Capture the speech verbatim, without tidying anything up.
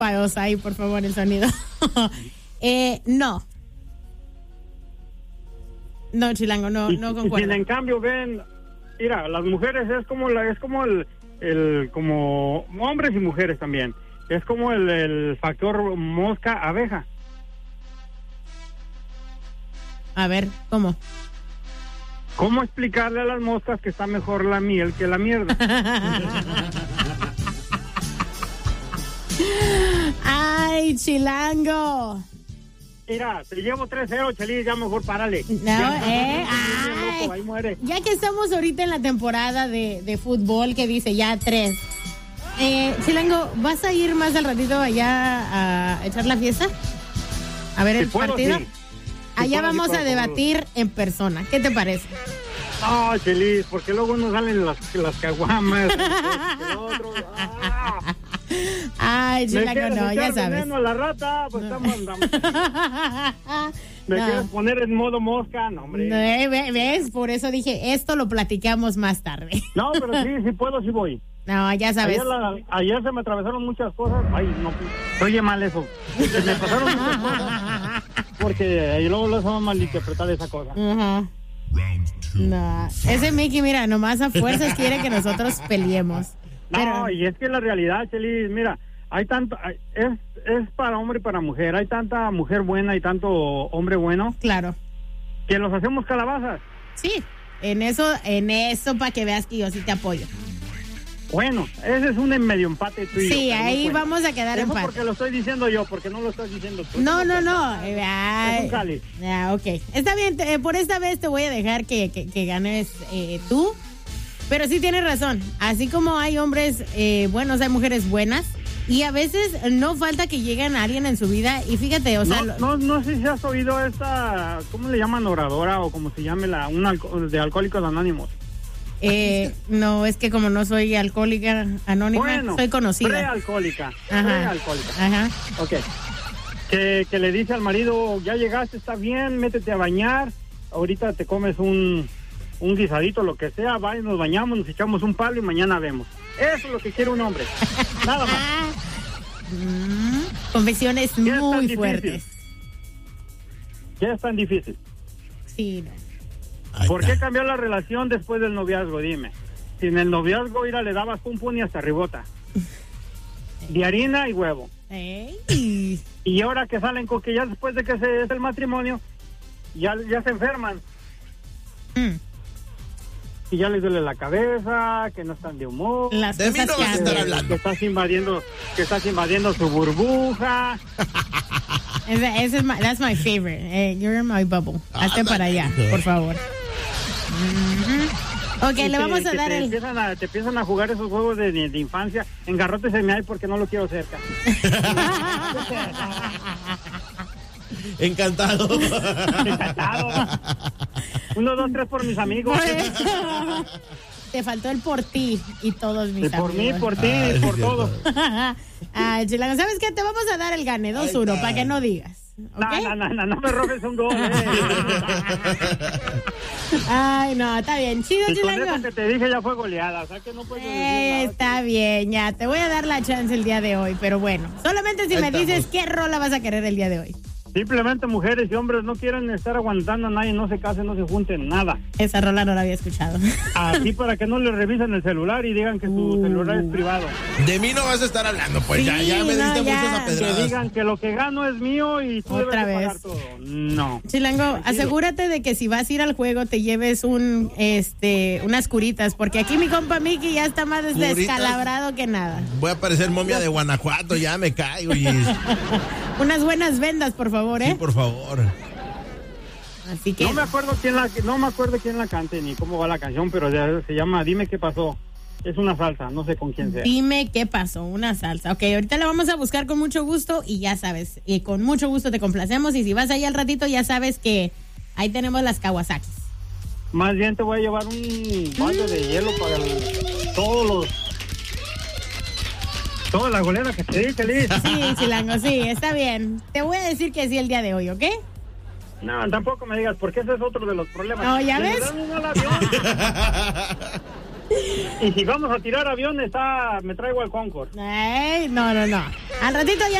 Pausa ahí, por favor, el sonido. eh, no. No, Chilango, no, y, no concuerdo. Y si en cambio ven, mira, las mujeres es como la, es como el, el, como hombres y mujeres también. Es como el, el factor mosca-abeja. A ver, ¿cómo? ¿Cómo explicarle a las moscas que está mejor la miel que la mierda? Ay, Chilango. Mira, te llevo tres cero, Chelis, ya mejor párale. No, eh, ay, loco, ahí muere. Ya que estamos ahorita en la temporada de, de fútbol que dice ya tres. Eh, Chilango, ¿vas a ir más al ratito allá a echar la fiesta? A ver el si puedo, partido. Sí. Allá si vamos puedo, a debatir puedo. en persona. ¿Qué te parece? No, Chelis, porque luego nos salen las, las caguamas. el otro, ah. Ay, Chilango, no, ya sabes. A la rata, pues estamos andando. ¿Me no. quieres poner en modo mosca? No, hombre. No, eh, ¿ves? Por eso dije, esto lo platicamos más tarde. No, pero sí, sí puedo, sí voy. No, ya sabes. Ayer, la, ayer se me atravesaron muchas cosas. Ay, no, oye mal eso. Se me pasaron muchas cosas. Porque ahí luego lo vamos a malinterpretar esa cosa. Uh-huh. No, ese Mickey, mira, nomás a fuerzas quiere que nosotros peleemos. Pero... No, y es que la realidad, Chelis, mira, hay tanto, hay, es, es para hombre y para mujer, hay tanta mujer buena y tanto hombre bueno. Claro. Que los hacemos calabazas. Sí, en eso, en eso para que veas que yo sí te apoyo. Bueno, ese es un medio empate tuyo. Sí, ahí no vamos a quedar en empate. Porque lo estoy diciendo yo, porque no lo estás diciendo tú. No, no, no. Ay, es un cáliz. Ah, ok. Está bien, te, por esta vez te voy a dejar que, que, que ganes eh, tú. Pero sí tienes razón. Así como hay hombres eh, buenos, hay mujeres buenas. Y a veces no falta que lleguen a alguien en su vida. Y fíjate, o sea... No, no, no sé si has oído esta... ¿Cómo le llaman? Oradora o como se llame la... Un alco- de Alcohólicos Anónimos. Eh, no, es que como no soy alcohólica anónima, bueno, soy conocida. Prealcohólica. Ajá. Prealcohólica. Ajá. Ok. Que, que le dice al marido, ya llegaste, está bien, métete a bañar. Ahorita te comes un... un guisadito, lo que sea, va y nos bañamos, nos echamos un palo y mañana vemos. Eso es lo que quiere un hombre. Nada más. Mm, confesiones muy fuertes. ¿Qué es tan difícil? Sí, no. ¿Por qué cambió la relación después del noviazgo? Dime. Si en el noviazgo ira, le dabas pum pum y hasta ribota. De harina y huevo. Ey. Y ahora que salen con que ya después de que se es el matrimonio, ya, ya se enferman. Mm. Y ya les duele la cabeza, que no están de humor. Las de mí no vas a estar hablando. Que estás invadiendo, que estás invadiendo su burbuja. Ese, ese es my, that's my favorite. Eh, you're in my bubble. Ah, Hazte para allá, por favor. Mm-hmm. Ok, y le te, vamos a dar te el... Empiezan a, te empiezan a jugar esos juegos de, de, de infancia. Engarrótese me hay porque no lo quiero cerca. Encantado. Encantado. Uno, dos, tres por mis amigos. Te faltó el por ti y todos mis y por amigos. mí, por ti, Ay, y por sí, todos. Ay, Chilango, ¿sabes qué? Te vamos a dar el gane, dos uno, para que no digas. ¿Okay? No, no, no, no, no me robes un gol. Eh. Ay, no, está bien. Chido, y Chilango. con eso que te dije ya fue goleada, o sea que no puedes decir Eh, nada. está bien, ya. Te voy a dar la chance el día de hoy, pero bueno. Solamente si Ahí me estamos. dices qué rola vas a querer el día de hoy. Simplemente mujeres y hombres no quieren estar aguantando a nadie, no se casen, no se junten, nada. Esa rola no la había escuchado. Así para que no le revisen el celular y digan que su Uh. celular es privado. De mí no vas a estar hablando, pues Sí, ya, ya me no, diste ya. muchas Que apedradas. digan que lo que gano es mío y tú Otra debes de pagar vez. todo. No. Chilango, asegúrate de que si vas a ir al juego te lleves un, este, unas curitas, porque aquí mi compa Mickey ya está más ¿Curitas? descalabrado que nada. Voy a parecer momia de Guanajuato, ya me caigo. Y... Unas buenas vendas, por favor, ¿eh? Sí, por favor. Así que... No me acuerdo quién la no me acuerdo quién la cante ni cómo va la canción, pero ya se llama Dime qué pasó. Es una salsa, no sé con quién sea. Dime qué pasó, una salsa. Ok, ahorita la vamos a buscar con mucho gusto y ya sabes, y con mucho gusto te complacemos y si vas ahí al ratito ya sabes que ahí tenemos las Kawasaki. Más bien te voy a llevar un balde de hielo para el- todos los toda la golera que te dije, Liz. Sí, Chilango, sí, está bien. Te voy a decir que sí el día de hoy, ¿ok? No, tampoco me digas, porque ese es otro de los problemas. No, ¿ya Que le ves? dan uno al avión. Y si vamos a tirar aviones, está, me traigo al Concord. Ay, no, no, no. Al ratito ya